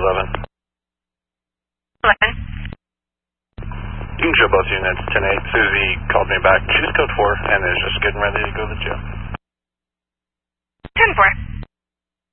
11. 11. You can show both units, 10-8. Susie called me back. She was code 4 and is just getting ready to go to the jail. 10-4.